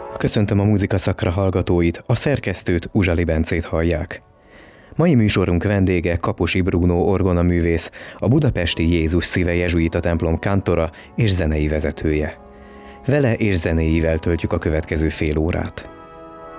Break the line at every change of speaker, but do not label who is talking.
Köszöntöm a Muzika Szakra hallgatóit, a szerkesztőt, Uzsali Bencét hallják. Mai műsorunk vendége Kaposi Bruno orgonaművész, a budapesti Jézus Szíve jezsuita templom kántora és zenei vezetője. Vele és zenéivel töltjük a következő fél órát.